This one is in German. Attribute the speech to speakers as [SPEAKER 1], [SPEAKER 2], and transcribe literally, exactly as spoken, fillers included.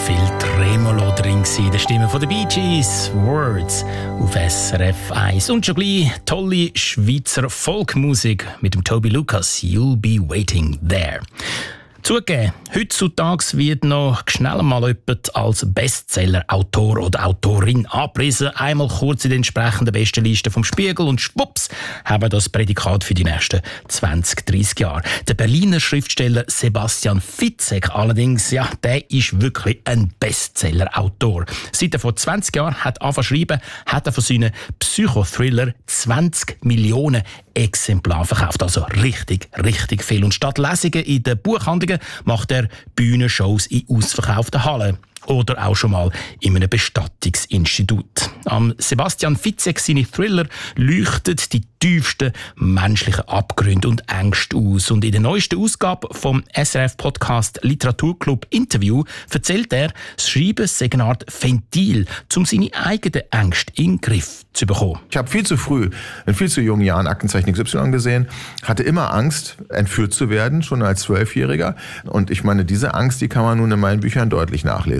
[SPEAKER 1] viel Tremolo drin in der Stimme von den Bee Gees. Words auf S R F eins. Und schon gleich tolle Schweizer Folkmusik mit dem Toby Lucas. You'll be waiting there. Zugegeben, heutzutage wird noch schnell mal jemand als Bestseller-Autor oder Autorin angepriesen. Einmal kurz in den entsprechenden Bestenlisten vom Spiegel und schwupps haben wir das Prädikat für die nächsten zwanzig, dreissig Jahre. Der Berliner Schriftsteller Sebastian Fitzek allerdings, ja, der ist wirklich ein Bestseller-Autor. Seit er vor zwanzig Jahren hat angefangen zu schreiben, hat er von seinen Psychothriller zwanzig Millionen Exemplare verkauft. Also richtig, richtig viel. Und statt Lesungen in den Buchhandlungen macht er Bühnenshows in ausverkauften Hallen. Oder auch schon mal in einem Bestattungsinstitut. Am Sebastian Fitzek seine Thriller leuchten die tiefsten menschlichen Abgründe und Ängste aus. Und in der neuesten Ausgabe vom S R F-Podcast Literaturclub Interview erzählt er, das Schreiben sei eine Art Ventil, um seine eigenen Ängste in den Griff zu bekommen.
[SPEAKER 2] Ich habe viel zu früh, in viel zu jungen Jahren Aktenzeichen X Y gesehen, hatte immer Angst, entführt zu werden, schon als Zwölfjähriger. Und ich meine, diese Angst, die kann man nun in meinen Büchern deutlich nachlesen.